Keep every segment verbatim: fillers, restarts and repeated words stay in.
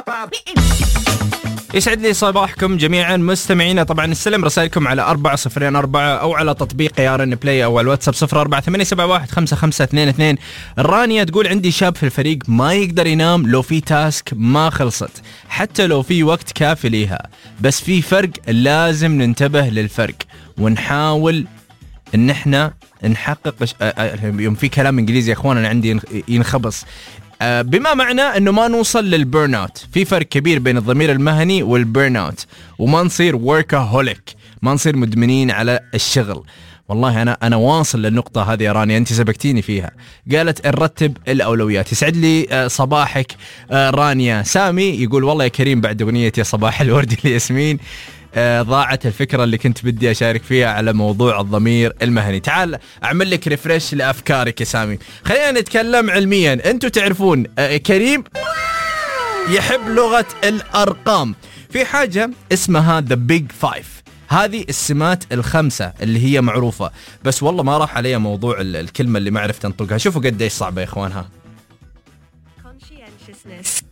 يسعد لي صباحكم جميعا مستمعينا. طبعا نستلم رسائلكم على أربعة صفرين أربعة أو على تطبيق يارن بلاي أو على الواتساب صفر أربعة ثمانية سبعة واحد خمسة خمسة اثنين اثنين. رانيا تقول عندي شاب في الفريق ما يقدر ينام لو في تاسك ما خلصت حتى لو في وقت كافي ليها، بس في فرق لازم ننتبه للفرق ونحاول ان احنا نحقق. يوم في كلام انجليزي يا اخوان انا عندي ينخبص، بما معنى انه ما نوصل للبيرن اوت. في فرق كبير بين الضمير المهني والبيرن اوت، وما نصير وركاهوليك، ما نصير مدمنين على الشغل. والله انا انا واصل للنقطه هذه يا رانيا، انت سبقتيني فيها. قالت نرتب الاولويات. يسعد لي صباحك رانيا. سامي يقول والله يا كريم بعد اغنيه يا صباح الورد لياسمين ضاعت الفكرة اللي كنت بدي أشارك فيها على موضوع الضمير المهني. تعال أعمل لك ريفريش لأفكارك يا سامي. خلينا نتكلم علميا. أنتوا تعرفون كريم يحب لغة الأرقام. في حاجة اسمها The Big Five، هذه السمات الخمسة اللي هي معروفة، بس والله ما راح عليها موضوع الكلمة اللي ما عرفت أنطقها. شوفوا قد إيش صعبة يا إخوانها. Conscientiousness.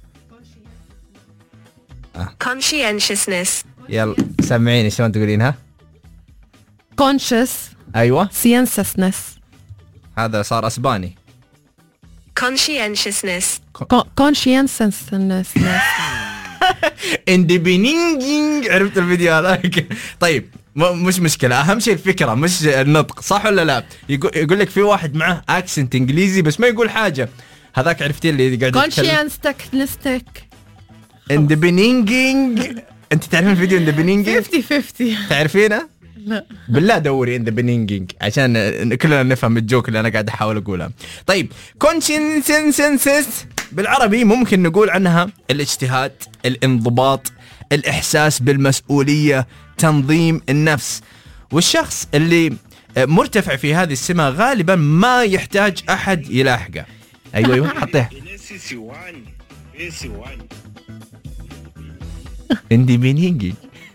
Conscientiousness. يلا سمعيني شلون تقولينها. conscious. أيوة consciousness. هذا صار أسباني. Conscientiousness. conscientiousness. اندبينينج. عرفت الفيديو هذاك؟ طيب مش مشكلة، أهم شيء الفكرة مش النطق، صح ولا لا؟ يقول, يقول لك في واحد معه أكسنت إنجليزي بس ما يقول حاجة. هذاك عرفتي اللي قاعد يتكلم conscientiousness. اندبينينج. انت تعرفين الفيديو ان ذا بينينجينج؟ خمسين خمسين تعرفينه؟ لا بالله دوري ان ذا بينينجينج عشان كلنا نفهم الجوك اللي انا قاعد احاول اقولها. طيب كونشنسنسس بالعربي ممكن نقول عنها الاجتهاد، الانضباط، الاحساس بالمسؤوليه، تنظيم النفس. والشخص اللي مرتفع في هذه السمة غالبا ما يحتاج احد يلاحقه. ايوه ايوه حطيها عندي بينينجي.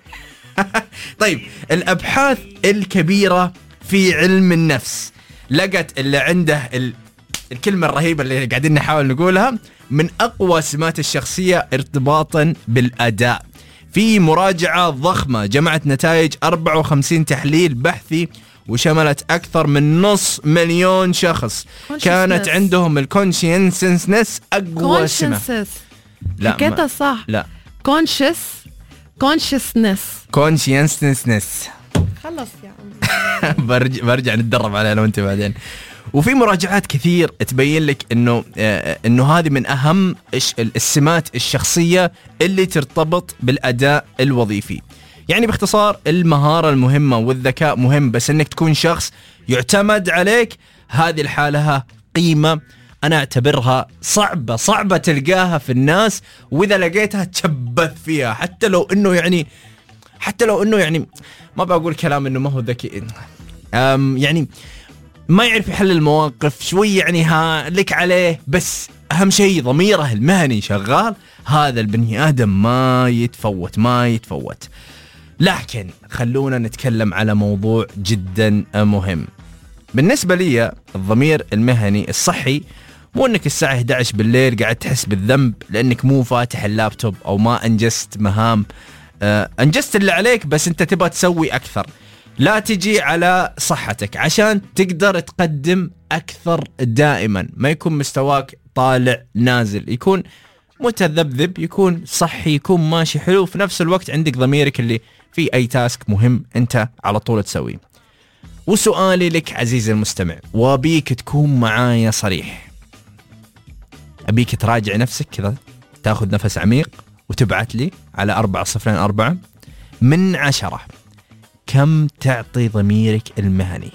طيب الأبحاث الكبيرة في علم النفس لقت اللي عنده ال... الكلمة الرهيبة اللي قاعدين نحاول نقولها من أقوى سمات الشخصية ارتباطا بالأداء. في مراجعة ضخمة جمعت نتائج أربعة وخمسين تحليل بحثي وشملت أكثر من نص مليون شخص كانت عندهم الكونشنسنس أقوى سمة. لا حكيتها صح. لا conscious consciousness consciousness. خلص يا عم. برجع برجع نتدرب عليها انا وانت بعدين. وفي مراجعات كثير تبين لك انه آه انه هذه من اهم السمات الشخصيه اللي ترتبط بالاداء الوظيفي. يعني باختصار المهاره المهمه والذكاء مهم، بس انك تكون شخص يعتمد عليك هذه الحالة قيمه أنا أعتبرها صعبة صعبة تلقاها في الناس، وإذا لقيتها تشبث فيها حتى لو إنه يعني حتى لو إنه يعني ما بقول كلام إنه ما هو ذكي، أم يعني ما يعرف يحل المواقف شوي، يعني ها لك عليه، بس أهم شيء ضميره المهني شغال. هذا البني آدم ما يتفوت ما يتفوت. لكن خلونا نتكلم على موضوع جدا مهم بالنسبة لي. الضمير المهني الصحي مو انك الساعة إحدى عشر بالليل قاعد تحس بالذنب لانك مو فاتح اللابتوب او ما انجزت مهام، آه انجزت اللي عليك بس انت تبغى تسوي اكثر. لا تجي على صحتك عشان تقدر تقدم اكثر دائما، ما يكون مستواك طالع نازل، يكون متذبذب، يكون صحي، يكون ماشي حلو، في نفس الوقت عندك ضميرك اللي في اي تاسك مهم انت على طول تسويه. وسؤالي لك عزيزي المستمع، وابيك تكون معايا صريح، أبيك تراجع نفسك كذا، تاخذ نفس عميق وتبعت لي على أربعة صفرين أربعة من عشرة كم تعطي ضميرك المهني؟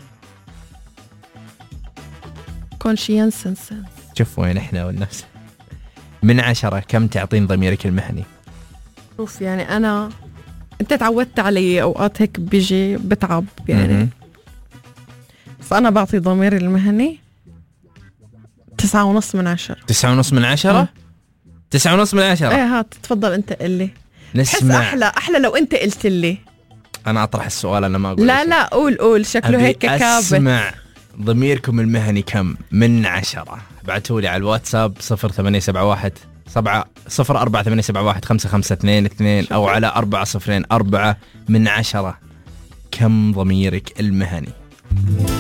conscientiousness. شوف وين إحنا والنفس. من عشرة كم تعطين ضميرك المهني؟ شوف يعني أنا أنت تعودت علي أوقات هيك بيجي بتعب يعني م-م. فأنا بعطي ضميري المهني تسعة ونص من عشرة. تسعة ونص من عشرة؟ تسعة ونص من عشرة. ايه هات تفضل انت قلي. نسمع. حس احلى احلى لو انت قلت لي. انا اطرح السؤال انا ما اقول. لا لا قول قول شكله هيك كابت. اسمع ضميركم المهني كم من عشرة؟ ابعتوا لي على الواتساب صفر ثمانية سبعة واحد سبعة صفر أربعة ثمانية سبعة واحد خمسة خمسة اثنين اثنين أو على أربعة صفرين أربعة من عشرة. كم ضميرك المهني؟